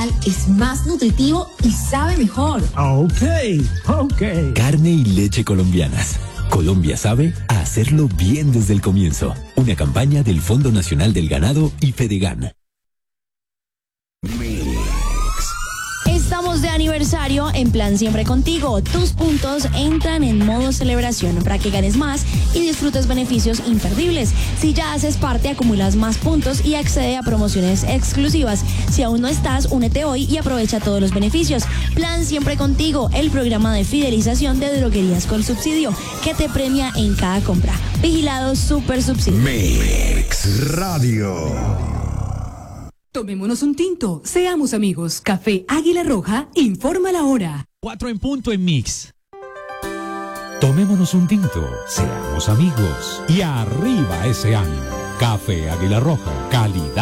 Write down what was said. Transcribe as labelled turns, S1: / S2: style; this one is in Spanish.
S1: natural es más nutritivo y sabe mejor.
S2: Ok.
S3: Carne y leche colombianas. Colombia sabe a hacerlo bien desde el comienzo. Una campaña del Fondo Nacional del Ganado y Fedegan.
S4: Estamos de aniversario en Plan Siempre Contigo. Tus puntos entran en modo celebración para que ganes más y disfrutes beneficios imperdibles. Si ya haces parte, acumulas más puntos y accede a promociones exclusivas. Si aún no estás, únete hoy y aprovecha todos los beneficios. Plan Siempre Contigo, el programa de fidelización de Droguerías con Subsidio, que te premia en cada compra. Vigilado Super Subsidio.
S5: Mix Radio.
S6: Tomémonos un tinto, seamos amigos. Café Águila Roja informa la hora.
S7: 4 en punto en Mix.
S8: Tomémonos un tinto, seamos amigos y arriba ese ánimo. Café Águila Roja, calidad.